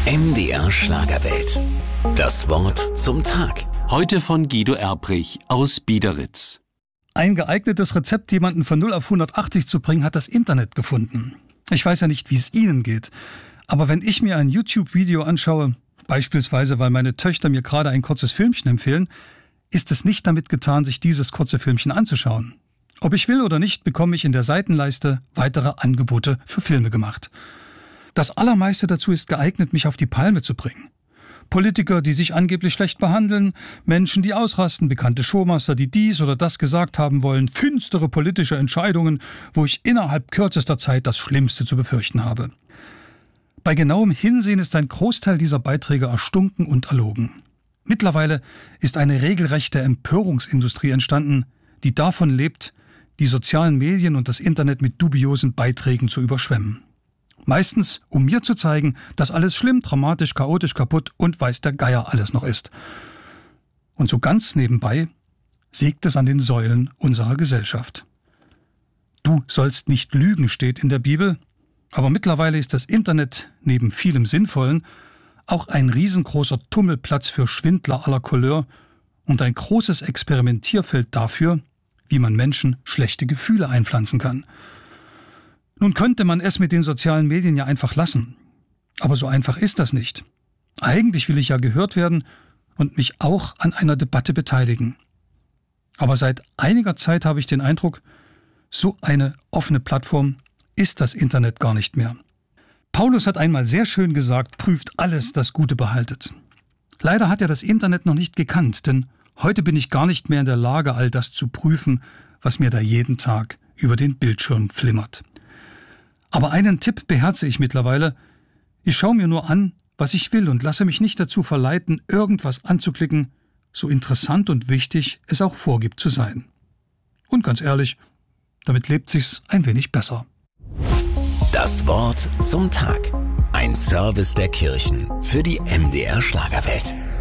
MDR Schlagerwelt. Das Wort zum Tag. Heute von Guido Erbrich aus Biederitz. Ein geeignetes Rezept, jemanden von 0 auf 180 zu bringen, hat das Internet gefunden. Ich weiß ja nicht, wie es Ihnen geht, aber wenn ich mir ein YouTube-Video anschaue, beispielsweise weil meine Töchter mir gerade ein kurzes Filmchen empfehlen, ist es nicht damit getan, sich dieses kurze Filmchen anzuschauen. Ob ich will oder nicht, bekomme ich in der Seitenleiste weitere Angebote für Filme gemacht. Das Allermeiste dazu ist geeignet, mich auf die Palme zu bringen. Politiker, die sich angeblich schlecht behandeln, Menschen, die ausrasten, bekannte Showmaster, die dies oder das gesagt haben wollen, finstere politische Entscheidungen, wo ich innerhalb kürzester Zeit das Schlimmste zu befürchten habe. Bei genauem Hinsehen ist ein Großteil dieser Beiträge erstunken und erlogen. Mittlerweile ist eine regelrechte Empörungsindustrie entstanden, die davon lebt, die sozialen Medien und das Internet mit dubiosen Beiträgen zu überschwemmen. Meistens, um mir zu zeigen, dass alles schlimm, dramatisch, chaotisch, kaputt und weiß der Geier alles noch ist. Und so ganz nebenbei sägt es an den Säulen unserer Gesellschaft. Du sollst nicht lügen, steht in der Bibel, aber mittlerweile ist das Internet neben vielem Sinnvollen auch ein riesengroßer Tummelplatz für Schwindler aller Couleur und ein großes Experimentierfeld dafür, wie man Menschen schlechte Gefühle einpflanzen kann. Nun könnte man es mit den sozialen Medien ja einfach lassen. Aber so einfach ist das nicht. Eigentlich will ich ja gehört werden und mich auch an einer Debatte beteiligen. Aber seit einiger Zeit habe ich den Eindruck, so eine offene Plattform ist das Internet gar nicht mehr. Paulus hat einmal sehr schön gesagt, prüft alles, das Gute behaltet. Leider hat er das Internet noch nicht gekannt, denn heute bin ich gar nicht mehr in der Lage, all das zu prüfen, was mir da jeden Tag über den Bildschirm flimmert. Aber einen Tipp beherze ich mittlerweile. Ich schaue mir nur an, was ich will und lasse mich nicht dazu verleiten, irgendwas anzuklicken, so interessant und wichtig es auch vorgibt zu sein. Und ganz ehrlich, damit lebt sich's ein wenig besser. Das Wort zum Tag. Ein Service der Kirchen für die MDR Schlagerwelt.